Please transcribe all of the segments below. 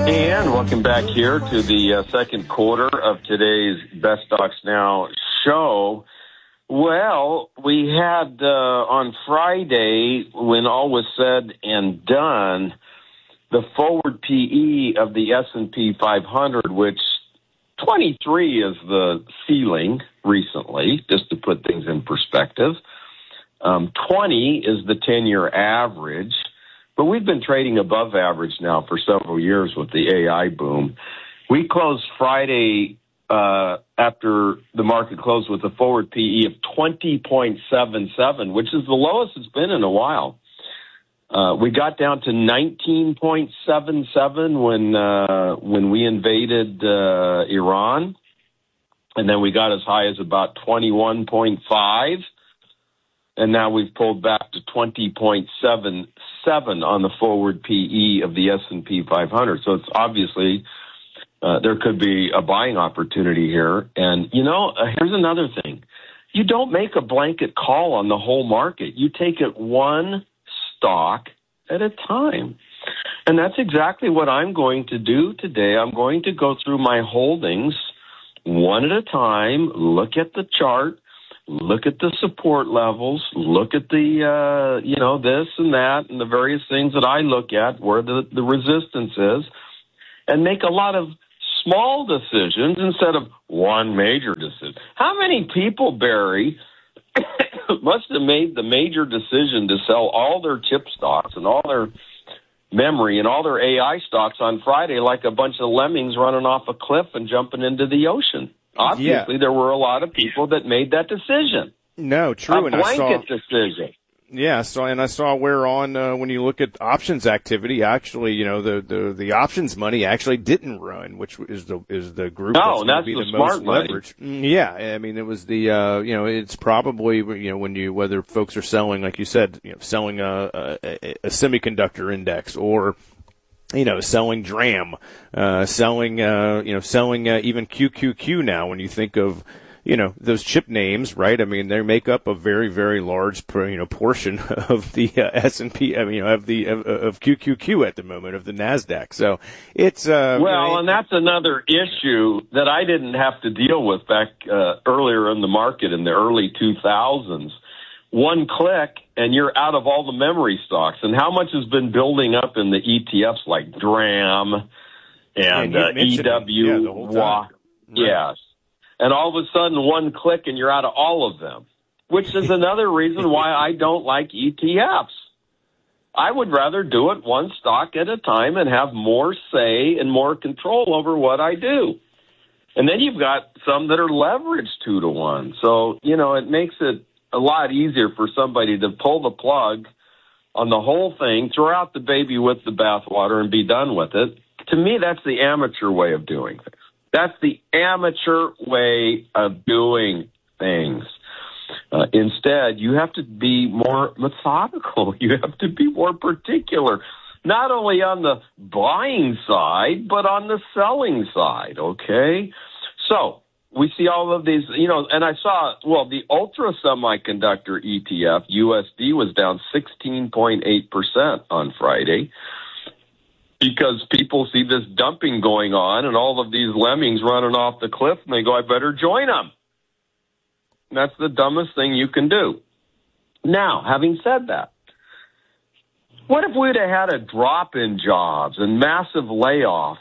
And welcome back here to the second quarter of today's Best Stocks Now show. Well, we had on Friday, when all was said and done, the forward PE of the S&P 500, which 23 is the ceiling recently, just to put things in perspective. 20 is the 10-year average. But we've been trading above average now for several years with the AI boom. We closed Friday after the market closed with a forward PE of 20.77, which is the lowest it's been in a while. We got down to 19.77 when we invaded Iran, and then we got as high as about 21.5. And now we've pulled back to 20.77 on the forward PE of the S&P 500. So it's obviously there could be a buying opportunity here. And, here's another thing. You don't make a blanket call on the whole market. You take it one stock at a time. And that's exactly what I'm going to do today. I'm going to go through my holdings one at a time, look at the chart, look at the support levels, look at the, this and that and the various things that I look at where the resistance is, and make a lot of small decisions instead of one major decision. How many people, Barry, must have made the major decision to sell all their chip stocks and all their memory and all their AI stocks on Friday like a bunch of lemmings running off a cliff and jumping into the ocean? Obviously, there were a lot of people that made that decision. No, true. A blanket decision. Yeah, I saw where on when you look at options activity, actually, the options money actually didn't run, which is the group that's the most smart leveraged. Yeah, I mean, it was the it's probably whether folks are selling, like you said, selling a semiconductor index or selling DRAM, selling even QQQ now. When you think of, those chip names, right? I mean, they make up a very, very large, portion of the S&P. I mean, of QQQ at the moment, of the Nasdaq. So it's and that's another issue that I didn't have to deal with back earlier in the market in the early 2000s. One click and you're out of all the memory stocks. And how much has been building up in the ETFs like DRAM and EW? Yes. And all of a sudden, one click and you're out of all of them, which is another reason why I don't like ETFs. I would rather do it one stock at a time and have more say and more control over what I do. And then you've got some that are leveraged 2-to-1. So, it makes it a lot easier for somebody to pull the plug on the whole thing, throw out the baby with the bathwater, and be done with it. To me, that's the amateur way of doing things. That's the amateur way of doing things. Instead, you have to be more methodical. You have to be more particular, not only on the buying side, but on the selling side, okay? So we see all of these, and I saw, the Ultra Semiconductor ETF, USD, was down 16.8% on Friday because people see this dumping going on and all of these lemmings running off the cliff, and they go, I better join them. And that's the dumbest thing you can do. Now, having said that, what if we'd have had a drop in jobs and massive layoffs,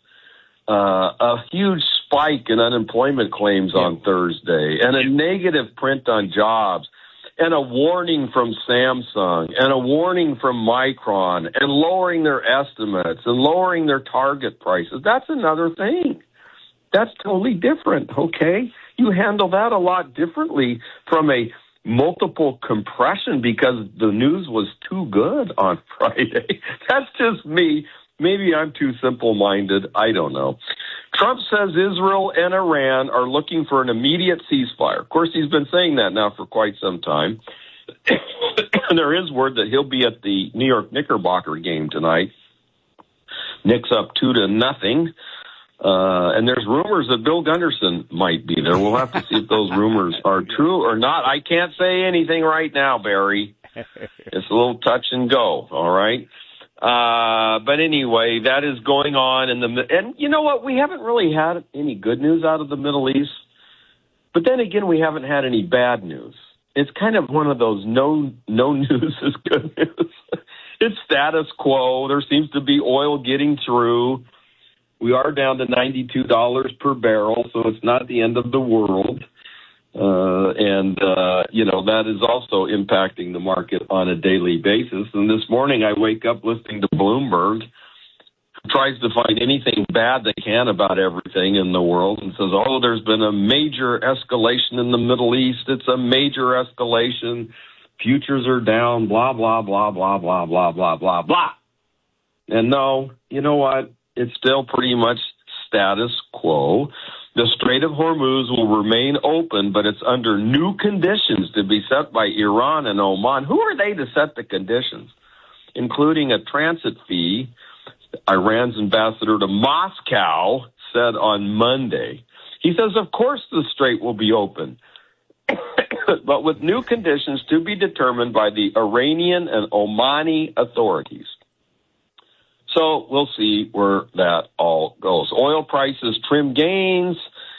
a huge spike in unemployment claims on Thursday, and a negative print on jobs, and a warning from Samsung, and a warning from Micron, and lowering their estimates, and lowering their target prices? That's another thing. That's totally different, okay? You handle that a lot differently from a multiple compression because the news was too good on Friday. That's just me. Maybe I'm too simple-minded. I don't know. Trump says Israel and Iran are looking for an immediate ceasefire. Of course, he's been saying that now for quite some time. And there is word that he'll be at the New York Knickerbocker game tonight. Knicks up 2-0. And there's rumors that Bill Gunderson might be there. We'll have to see if those rumors are true or not. I can't say anything right now, Barry. It's a little touch and go, all right? But anyway, that is going on and you know what? We haven't really had any good news out of the Middle East. But then again, we haven't had any bad news. It's kind of one of those no news is good news. It's status quo. There seems to be oil getting through. We are down to $92 per barrel, so it's not the end of the world. That is also impacting the market on a daily basis. And this morning I wake up listening to Bloomberg, who tries to find anything bad they can about everything in the world and says, oh, there's been a major escalation in the Middle East. It's a major escalation. Futures are down, blah, blah, blah, blah, blah, blah, blah, blah, blah. And no, you know what? It's still pretty much status quo. The Strait of Hormuz will remain open, but it's under new conditions to be set by Iran and Oman. Who are they to set the conditions, including a transit fee? Iran's ambassador to Moscow said on Monday. He says, of course the strait will be open, but with new conditions to be determined by the Iranian and Omani authorities. So we'll see where that all goes. Oil prices trim gains.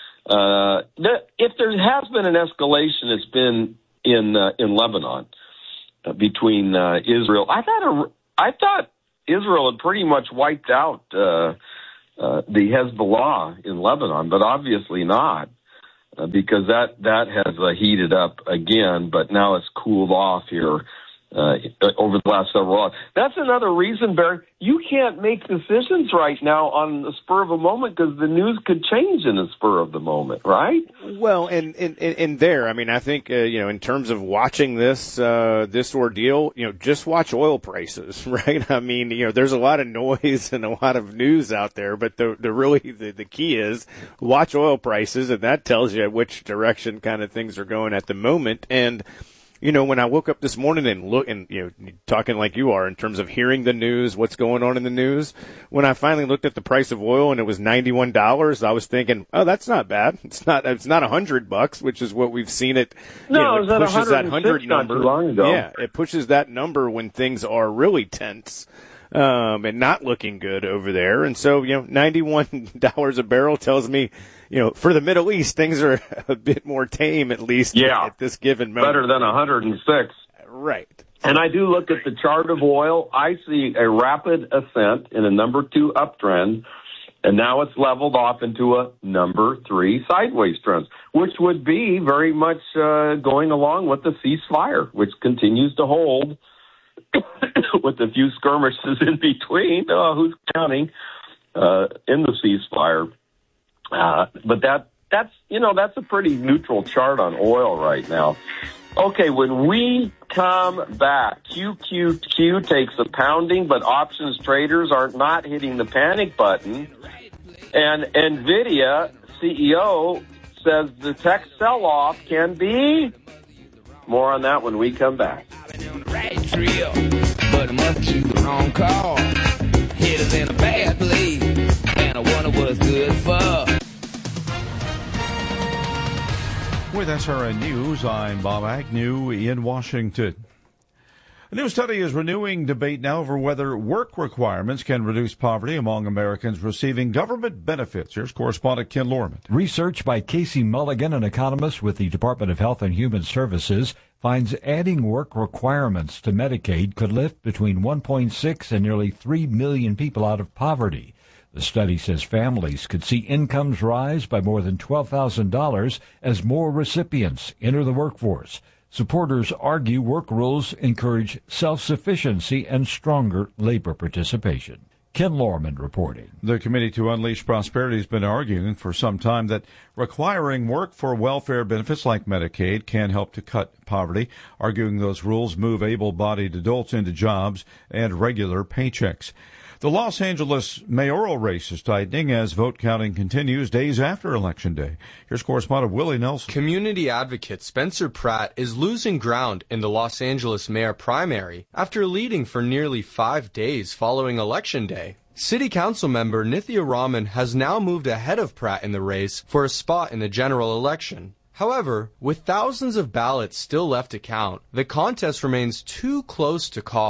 If there has been an escalation, it's been in Lebanon between Israel. I thought Israel had pretty much wiped out the Hezbollah in Lebanon, but obviously not, because that has heated up again. But now it's cooled off here over the last several hours. That's another reason, Barry, you can't make decisions right now on the spur of a moment because the news could change in the spur of the moment, right? Well, and there, I mean, I think, in terms of watching this ordeal, just watch oil prices, right? I mean, there's a lot of noise and a lot of news out there, but the key is watch oil prices, and that tells you which direction kind of things are going at the moment. And when I woke up this morning and talking like you are in terms of hearing the news, what's going on in the news, when I finally looked at the price of oil and it was $91, I was thinking, oh, that's not bad. It's not $100, which is what we've seen it. No, it was pushes that 100 number. Not too long ago. Yeah, it pushes that number when things are really tense. And not looking good over there. And so, $91 a barrel tells me, for the Middle East, things are a bit more tame, at least at this given moment. Better than 106. Right. And I do look at the chart of oil. I see a rapid ascent in a number 2 uptrend, and now it's leveled off into a number 3 sideways trend, which would be very much going along with the ceasefire, which continues to hold with a few skirmishes in between. Who's counting in the ceasefire? But that's a pretty neutral chart on oil right now. Okay, when we come back, QQQ takes a pounding, but options traders are not hitting the panic button. And NVIDIA CEO says the tech sell-off can be. More on that when we come back. But I must choose the wrong call. Hit us in a bad place, and I wonder what it's good for. With SRN News, I'm Bob Agnew in Washington. A new study is renewing debate now over whether work requirements can reduce poverty among Americans receiving government benefits. Here's correspondent Ken Lorman. Research by Casey Mulligan, an economist with the Department of Health and Human Services, finds adding work requirements to Medicaid could lift between 1.6 and nearly 3 million people out of poverty. The study says families could see incomes rise by more than $12,000 as more recipients enter the workforce. Supporters argue work rules encourage self-sufficiency and stronger labor participation. Ken Lorman reporting. The Committee to Unleash Prosperity has been arguing for some time that requiring work for welfare benefits like Medicaid can help to cut poverty, arguing those rules move able-bodied adults into jobs and regular paychecks. The Los Angeles mayoral race is tightening as vote counting continues days after Election Day. Here's correspondent Willie Nelson. Community advocate Spencer Pratt is losing ground in the Los Angeles mayor primary after leading for nearly 5 days following Election Day. City Council member Nithya Raman has now moved ahead of Pratt in the race for a spot in the general election. However, with thousands of ballots still left to count, the contest remains too close to call.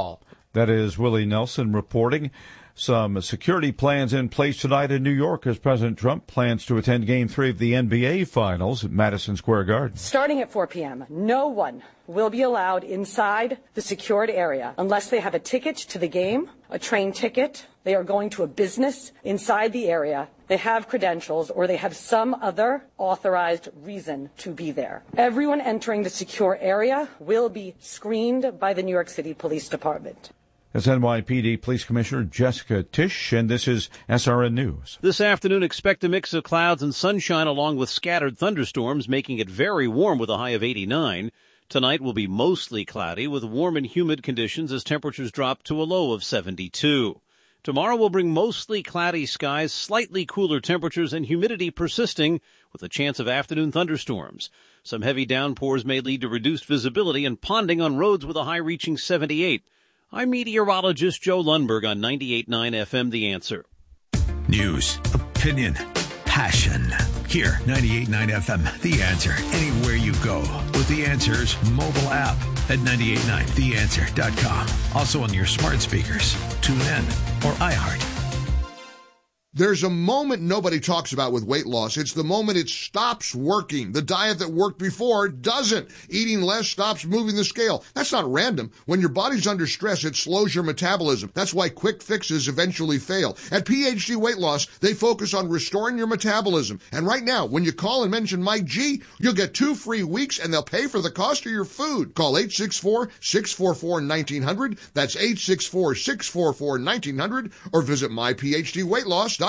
That is Willie Nelson reporting. Some security plans in place tonight in New York as President Trump plans to attend Game 3 of the NBA Finals at Madison Square Garden. Starting at 4 p.m., no one will be allowed inside the secured area unless they have a ticket to the game, a train ticket, they are going to a business inside the area, they have credentials, or they have some other authorized reason to be there. Everyone entering the secure area will be screened by the New York City Police Department. That's NYPD Police Commissioner Jessica Tisch, and this is SRN News. This afternoon, expect a mix of clouds and sunshine along with scattered thunderstorms, making it very warm with a high of 89. Tonight will be mostly cloudy with warm and humid conditions as temperatures drop to a low of 72. Tomorrow will bring mostly cloudy skies, slightly cooler temperatures, and humidity persisting with a chance of afternoon thunderstorms. Some heavy downpours may lead to reduced visibility and ponding on roads with a high reaching 78. I'm meteorologist Joe Lundberg on 98.9 FM, The Answer. News, opinion, passion. Here, 98.9 FM, The Answer. Anywhere you go with The Answer's mobile app at 989theanswer.com. Also on your smart speakers, TuneIn, or iHeart. There's a moment nobody talks about with weight loss. It's the moment it stops working. The diet that worked before doesn't. Eating less stops moving the scale. That's not random. When your body's under stress, it slows your metabolism. That's why quick fixes eventually fail. At PhD Weight Loss, they focus on restoring your metabolism. And right now, when you call and mention Mike G, you'll get 2 free weeks and they'll pay for the cost of your food. Call 864-644-1900. That's 864-644-1900 or visit myphdweightloss.com.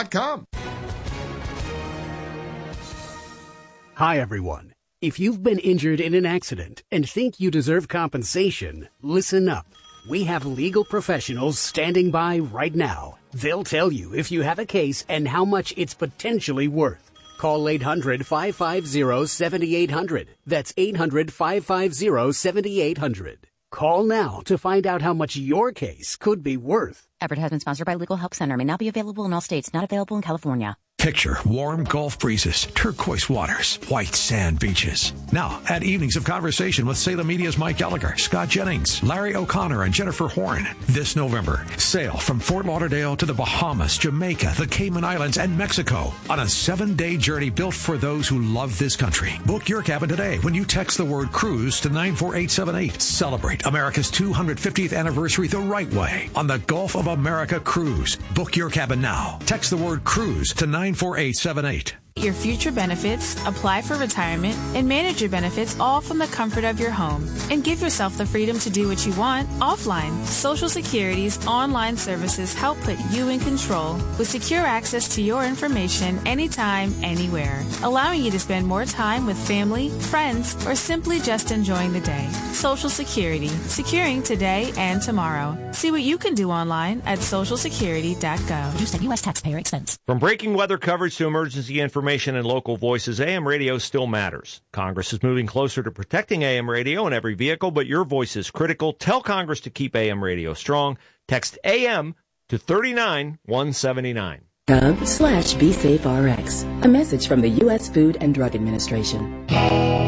Hi, everyone. If you've been injured in an accident and think you deserve compensation, listen up. We have legal professionals standing by right now. They'll tell you if you have a case and how much it's potentially worth. Call 800-550-7800. That's 800-550-7800. Call now to find out how much your case could be worth. Advertisement sponsored by Legal Help Center. May not be available in all states. Not available in California. Picture warm Gulf breezes, turquoise waters, white sand beaches. Now, add evenings of conversation with Salem Media's Mike Gallagher, Scott Jennings, Larry O'Connor, and Jennifer Horn. This November, sail from Fort Lauderdale to the Bahamas, Jamaica, the Cayman Islands, and Mexico on a 7-day journey built for those who love this country. Book your cabin today when you text the word cruise to 94878. Celebrate America's 250th anniversary the right way on the Gulf of America Cruise. Book your cabin now. Text the word cruise to 94878. Your future benefits, apply for retirement, and manage your benefits all from the comfort of your home. And give yourself the freedom to do what you want offline. Social Security's online services help put you in control with secure access to your information anytime, anywhere, allowing you to spend more time with family, friends, or simply just enjoying the day. Social Security, securing today and tomorrow. See what you can do online at socialsecurity.gov. Produced at U.S. taxpayer expense. From breaking weather coverage to emergency information and local voices, AM radio still matters. Congress is moving closer to protecting AM radio in every vehicle, but your voice is critical. Tell Congress to keep AM radio strong. Text AM to 39179. gov/BeSafeRx. A message from the U.S. Food and Drug Administration.